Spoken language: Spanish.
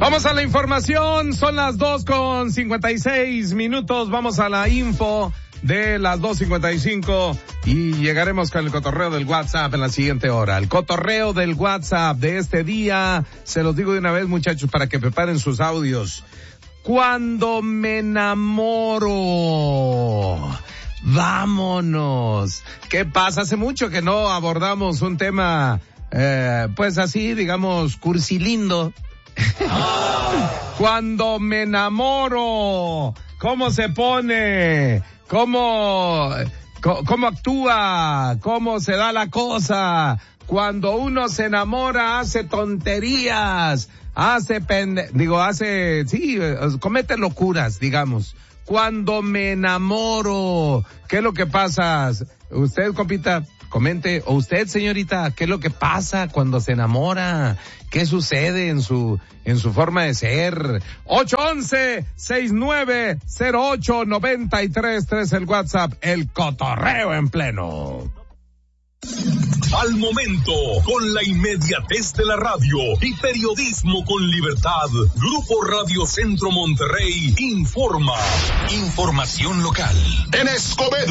Vamos a la información, son las 2:56. Vamos a la info de las 2:55 y llegaremos con el cotorreo del WhatsApp en la siguiente hora. El cotorreo del WhatsApp de este día, se los digo de una vez, muchachos, para que preparen sus audios. Cuando me enamoro, vámonos. ¿Qué pasa? Hace mucho que no abordamos un tema, pues así, digamos, cursilindo. Cuando me enamoro, ¿cómo se pone? ¿Cómo actúa? ¿Cómo se da la cosa? Cuando uno se enamora, hace tonterías, comete locuras, digamos. Cuando me enamoro, ¿qué es lo que pasa? Usted, compita, comente, o usted, señorita, ¿qué es lo que pasa cuando se enamora? ¿Qué sucede en su forma de ser? 811-6908-93-3 el WhatsApp, el cotorreo en pleno. Al momento, con la inmediatez de la radio y periodismo con libertad, Grupo Radio Centro Monterrey informa. Información local. En Escobedo,